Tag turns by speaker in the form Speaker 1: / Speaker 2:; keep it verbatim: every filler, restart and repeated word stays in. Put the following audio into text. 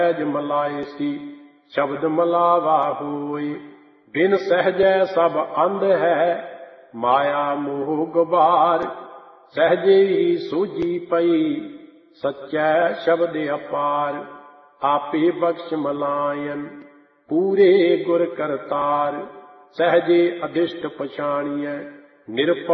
Speaker 1: ਸਹਿਜ ਮਲਾਏ ਸੀ ਸ਼ਬਦ ਮਲਾਵਾ ਹੋਏ। ਬਿਨ ਸਹਿਜੈ ਸਭ ਅੰਧ ਹੈ ਮਾਇਆ ਮੋਹ ਗੁਬਾਰ। ਸਹਿਜੇ ਹੀ ਸੂਝੀ ਪਈ ਸੱਚੈ ਸ਼ਬਦ ਅਪਾਰ। ਆਪੇ ਬਖਸ਼ ਮਲਾਇਨ ਪੂਰੇ ਗੁਰ ਕਰਤਾਰ। ਸਹਿਜੇ ਅਦਿਸ਼ਟ ਪਛਾਣੀਐ ਨਿਰਭਉ